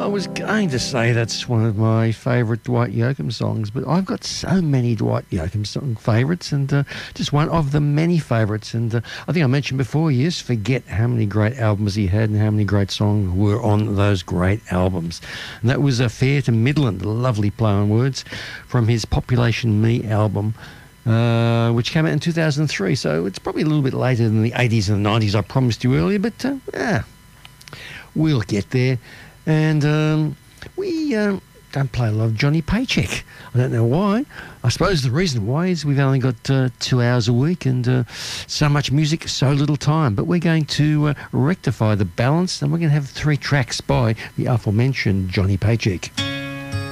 was going to say that's one of my favourite Dwight Yoakam songs, but I've got so many Dwight Yoakam song favourites, and just one of the many favourites. And I think I mentioned before, you just forget how many great albums he had and how many great songs were on those great albums. And that was Fair to Midland, a lovely play on words, from his Population Me album, which came out in 2003. So it's probably a little bit later than the 80s and the 90s I promised you earlier, but we'll get there. And we don't play a lot of Johnny Paycheck. I don't know why. I suppose the reason why is we've only got 2 hours a week and so much music, so little time. But we're going to rectify the balance, and we're going to have 3 tracks by the aforementioned Johnny Paycheck.